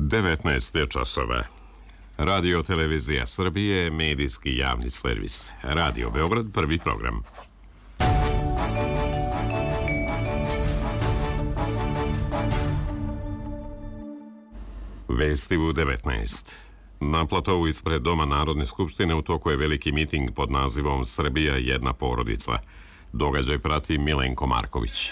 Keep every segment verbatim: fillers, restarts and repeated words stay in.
devetnaest je časova. Radio Televizija Srbije, medijski javni servis. Radio Beograd, prvi program. Vesti u devetnaest. Na platovu ispred Doma Narodne skupštine u toku je veliki miting pod nazivom Srbija jedna porodica. Događaj prati Milenko Marković.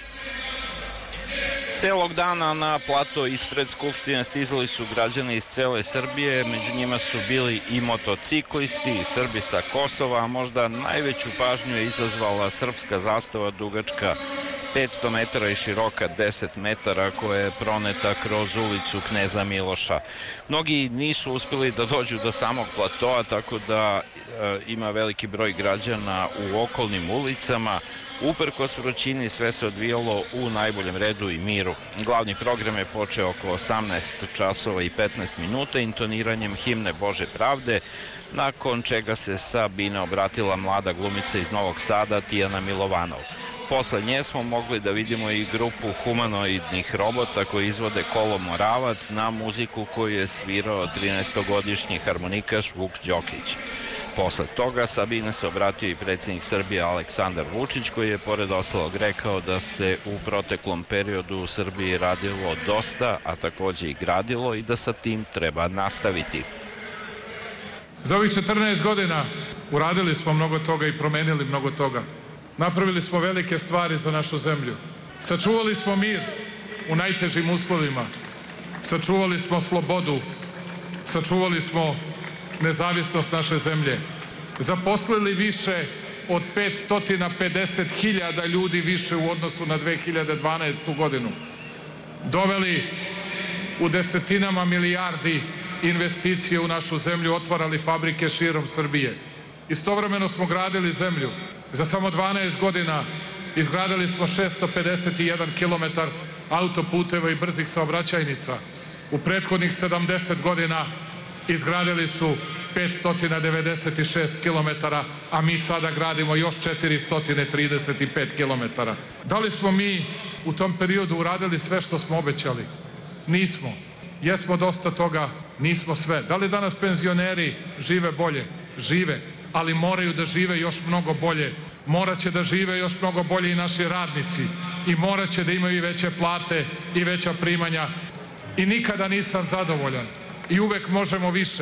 Celog dana na plato ispred Skupštine stizali su građani iz cele Srbije, među njima su bili i motociklisti i Srbi sa Kosova, a možda najveću pažnju je izazvala srpska zastava dugačka petsto metara i široka deset metara koja je proneta kroz ulicu Kneza Miloša. Mnogi nisu uspjeli da dođu do samog platoa, tako da e, ima veliki broj građana u okolnim ulicama. Uprkos vrućini sve se odvijalo u najboljem redu i miru. Glavni program je počeo oko osamnaest časova i petnaest minuta intoniranjem himne Bože pravde, nakon čega se sa bine obratila mlada glumica iz Novog Sada Tijana Milovanov. Posle nje smo mogli da vidimo i grupu humanoidnih robota koji izvode Kolo Moravac na muziku koju je svirao trinaestogodišnji harmonikaš Vuk Đokić. Posle toga Sabine se obratio i predsjednik Srbije Aleksandar Vučić, koji je pored ostalog rekao da se u proteklom periodu u Srbiji radilo dosta, a takođe i gradilo i da sa tim treba nastaviti. Za ovih četrnaest godina uradili smo mnogo toga i promenili mnogo toga. Napravili smo velike stvari za našu zemlju. Sačuvali smo mir u najtežim uslovima. Sačuvali smo slobodu. Sačuvali smo nezavisnost naše zemlje. Zaposlili više od petsto pedeset hiljada ljudi više u odnosu na dve hiljade dvanaestu. godinu. Doveli u desetinama milijardi investicije u našu zemlju, otvarali fabrike širom Srbije. Istovremeno smo gradili zemlju. Za samo dvanaest godina izgradili smo šesto pedeset jedan kilometar autoputeva i brzih saobraćajnica. U prethodnih sedamdeset godina izgradili su petsto devedeset šest kilometara, a mi sada gradimo još četiristo trideset pet kilometara. Da li smo mi u tom periodu uradili sve što smo obećali? Nismo. Jesmo dosta toga, nismo sve. Da li danas penzioneri žive bolje? Žive, ali moraju da žive još mnogo bolje. Morat će da žive još mnogo bolje i naši radnici. I morat će da imaju i veće plate i veća primanja. I nikada nisam zadovoljan. I uvek možemo više.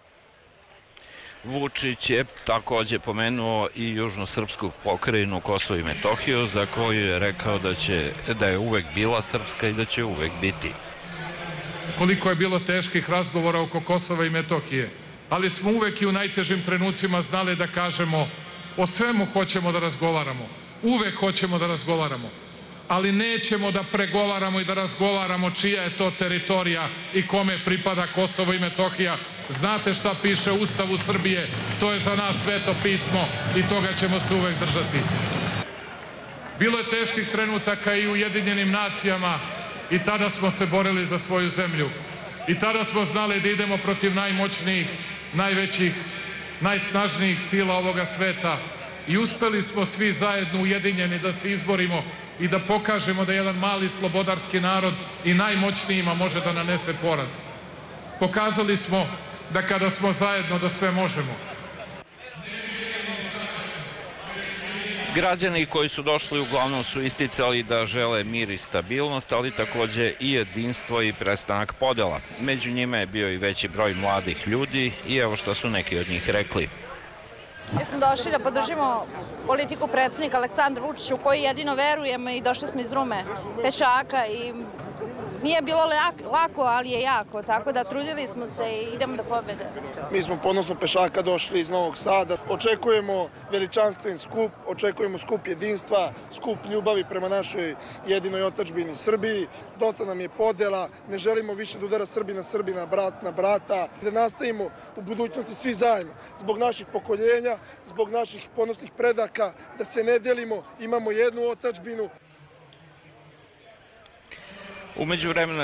Vučić je takođe pomenuo i južno-srpsku pokrajinu Kosovo i Metohiju, za koju je rekao da, će, da je uvek bila srpska i da će uvek biti. Koliko je bilo teških razgovora oko Kosova i Metohije, ali smo uvek i u najtežim trenucima znali da kažemo o svemu hoćemo da razgovaramo. Uvek hoćemo da razgovaramo. Ali nećemo da pregovaramo i da razgovaramo čija je to teritorija i kome pripada Kosovo i Metohija. Znate šta piše u Ustavu Srbije, to je za nas sveto pismo i toga ćemo se uvek držati. Bilo je teških trenutaka i u Ujedinjenim nacijama i tada smo se borili za svoju zemlju. I tada smo znali da idemo protiv najmoćnijih, najvećih, najsnažnijih sila ovoga sveta. I uspeli smo svi zajedno ujedinjeni da se izborimo i da pokažemo da jedan mali slobodarski narod i najmoćnijima može da nanese poraz. Pokazali smo da kada smo zajedno da sve možemo. Građani koji su došli uglavnom su isticali da žele mir i stabilnost, ali takođe i jedinstvo i prestanak podela. Među njima je bio i veći broj mladih ljudi i evo što su neki od njih rekli. Mi smo došli da podržimo politiku predsjednika Aleksandra Vučića u koju jedino verujemo i došli smo iz Rume pešaka i nije bilo lako, ali je jako, tako da trudili smo se i idemo do pobjede. Mi smo ponosno pešaka došli iz Novog Sada. Očekujemo veličanstven skup, očekujemo skup jedinstva, skup ljubavi prema našoj jedinoj otadžbini Srbiji. Dosta nam je podela, ne želimo više da udara Srbi na Srbina, brat na brata. Da nastavimo u budućnosti svi zajedno, zbog naših pokoljenja, zbog naših ponosnih predaka, da se ne delimo, imamo jednu otadžbinu. U međuvremenu